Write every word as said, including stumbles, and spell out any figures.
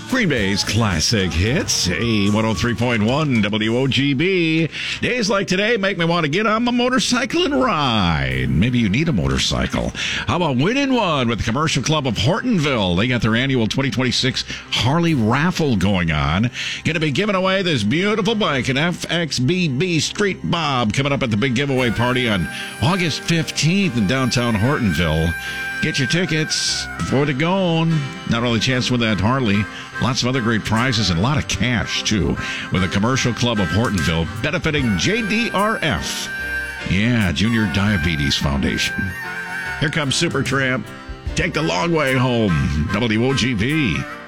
Green Bay's classic hits, A one oh three point one W O G B. Days like today make me want to get on my motorcycle and ride. Maybe you need a motorcycle. How about Win in One with the Commercial Club of Hortonville? They got their annual twenty twenty-six Harley raffle going on. Going to be giving away this beautiful bike, an F X B B Street Bob, coming up at the big giveaway party on August fifteenth in downtown Hortonville. Get your tickets before they're gone. Not only a chance to win that Harley, lots of other great prizes and a lot of cash, too, with the Commercial Club of Hortonville benefiting J D R F. Yeah, Junior Diabetes Foundation. Here comes Supertramp. Take the long way home. W O G B.